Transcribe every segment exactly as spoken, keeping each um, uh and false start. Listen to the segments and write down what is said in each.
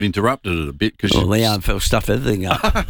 interrupted it a bit because Well, the A F L stuff everything up.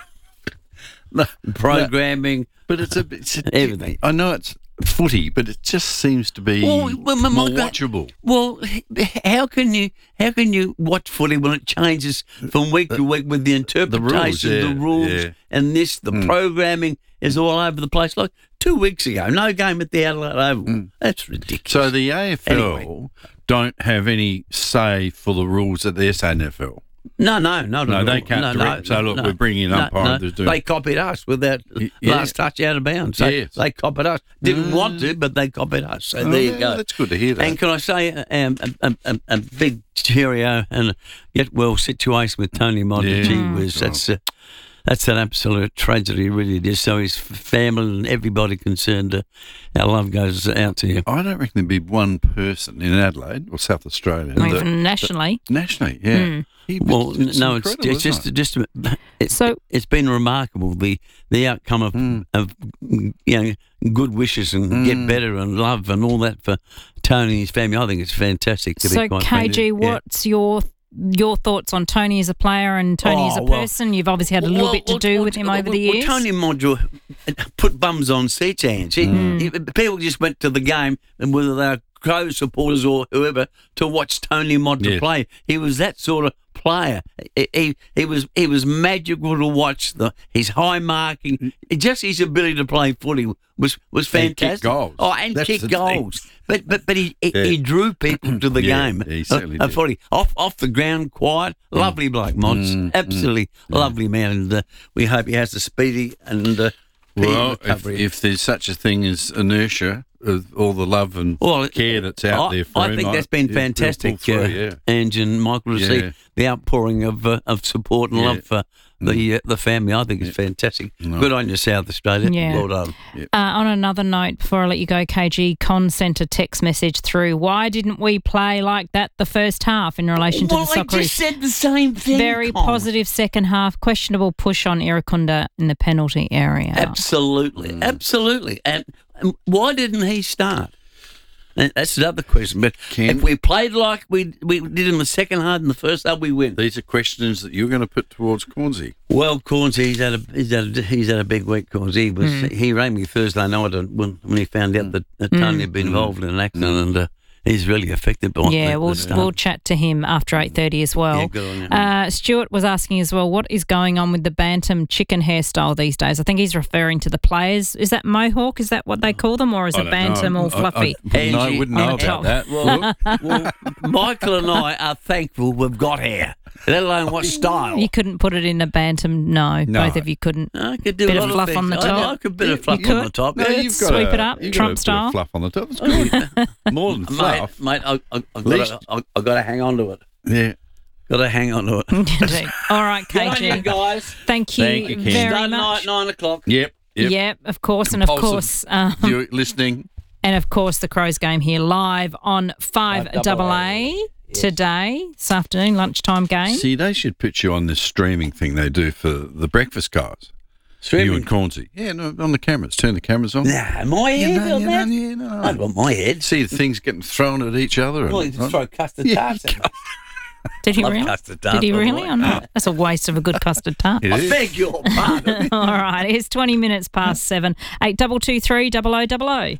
no, Programming, no, but it's a bit it's a, everything. I know it's footy, but it just seems to be Well, well, my- more my God. watchable. Well, h- how can you how can you watch footy when it changes from week to week with the interpretation, yeah, the rules, yeah. and this, the Mm. programming is all over the place. Like two weeks ago, no game at the Adelaide Oval. Mm. That's ridiculous. So the A F L Anyway. don't have any say for the rules at the S A N F L. No, no, no, No, no. they can't no, direct. no, So, look, no, we're bringing an no, umpire no. to do- They copied us with that Y- yeah. last touch out of bounds. So Yes. They copied us. Didn't Mm. want to, but they copied us. So Oh, there you yeah, go. That's good to hear that. And can I say um, a, a, a, a big cheerio and a get well situation with Tony Modric. Yeah. He Mm. was that's a, that's an absolute tragedy, really it is. So his family and everybody concerned, uh, our love goes out to you. I don't reckon there'd be one person in Adelaide or South Australia. Not that- even nationally. nationally, yeah. Mm. He- Well, it's no, it's, incredible, it's just isn't just it's, So- it's been remarkable the the outcome of Mm. of you know good wishes and get Mm. better and love and all that for Tony and his family. I think it's fantastic. To So, be quite K frank. G, Yeah. what's your your thoughts on Tony as a player and Tony Oh, as a well- person? You've obviously had a little Well, bit to well, do well, with him well, over the well, years. Tony Module put bums on seats, Ange. He, Mm. he- people just went to the game, and whether they were Crow supporters or whoever, to watch Tony Module Yes. play. He was that sort of player. He, he, he was he was magical to watch. The his high marking, just his ability to play footy was was And kick fantastic. goals. Oh, and That's kick the goals. thing. But but but he he, Yeah. he drew people to the Yeah, game. he certainly of- of did. footy. Off off the ground, quiet, lovely bloke, Mods. Mm, Absolutely lovely man, and uh, we hope he has a speedy and uh, speedy Well, if, recovery. if there's such a thing as inertia, of all the love and Well, care that's out I, there for I him, think that's been yeah, he'll fantastic, pull through, uh, yeah. Ange and Michael, to see Yeah. the outpouring of uh, of support and Yeah. love for the uh, the family. I think it's fantastic. No. Good on you, South Australia. Yeah. Well done. Uh, on another note, before I let you go, K G, Con sent a text message through. Why didn't we play like that the first half in relation to well, the I Socceroos? just said the same thing. Very Con. positive second half. Questionable push on Irukunda in the penalty area. Absolutely, Mm. absolutely. And, and why didn't he start? And that's another question. But Ken? if we played like we we did in the second half and the first half, we win. These are questions that you're going to put towards Cornsey. Well, Cornsey, he's had a he's had a, he's had a big week. Cornsey he was Hmm. he rang me Thursday night when when he found out that, that Tony had been involved in an accident, and uh, he's really affected by Yeah, the, we'll the start. we'll chat to him after eight thirty as well. Yeah, good on you. Uh, Stuart was asking as well, what is going on with the bantam chicken hairstyle these days? I think he's referring to the players. Is that mohawk? Is that what they call them, or is I it don't bantam know. all I- I- fluffy? I wouldn't know, Angie, wouldn't on know the about top. that. Well, well, Michael and I are thankful we've got hair, let alone what style. You couldn't put it in a bantam. No, No. both of you couldn't. I could do Bit a of lot fluff things. on the I top. know, I could bit of fluff You on the could. top. No, yeah. you've got Sweep a, it up, you've Trump got a bit of style. fluff on the top. That's good. More than mate, fluff. mate, I, I, I've Least- got to, I, I've got to hang on to it. Yeah. Got to hang on to it. Indeed. All right, Good on you, K G. guys. Thank you, Thank you, Ken. very Start night much. nine o'clock. Yep. Yep. Yeah, of course, and of Compulsive course, um, You're listening. and of course, the Crows game here live on five double A today, this afternoon, lunchtime game. See, they should put you on this streaming thing they do for the breakfast guys. You Streaming. and Cornsey. Yeah, no, on the cameras. Turn the cameras on. Nah, my head Yeah, no, on yeah, that. no, yeah, no. I want my head. See the things getting thrown at each other. and- Well, you just throw custard Yeah, tarts at me. Did he Love really? custard tarts, Did he by the really? way. Or not? That's a waste of a good custard tart. It I is. beg your pardon. All right, it's twenty minutes past seven. Eight double two three double o double o.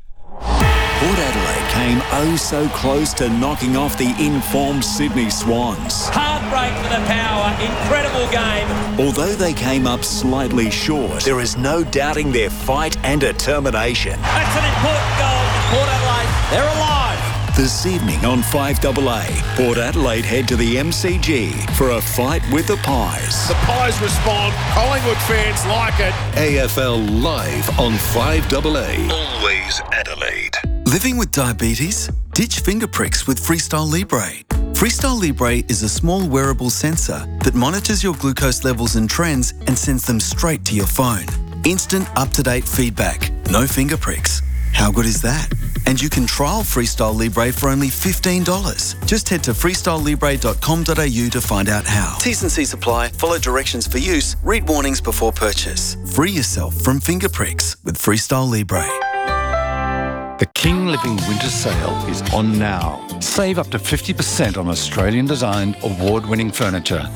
Port Adelaide came oh so close to knocking off the informed Sydney Swans. Heartbreak for the Power. Incredible game. Although they came up slightly short, there is no doubting their fight and determination. That's an important goal for Port Adelaide. They're alive. This evening on five double A, Port Adelaide head to the M C G for a fight with the Pies. The Pies respond. Collingwood fans like it. A F L live on five double A. Always Adelaide. Living with diabetes? Ditch finger pricks with Freestyle Libre. Freestyle Libre is a small wearable sensor that monitors your glucose levels and trends and sends them straight to your phone. Instant up-to-date feedback. No finger pricks. How good is that? And you can trial Freestyle Libre for only fifteen dollars. Just head to freestyle libre dot com dot a u to find out how. T's and C's apply. Follow directions for use. Read warnings before purchase. Free yourself from finger pricks with Freestyle Libre. The King Living Winter Sale is on now. Save up to fifty percent on Australian-designed, award-winning furniture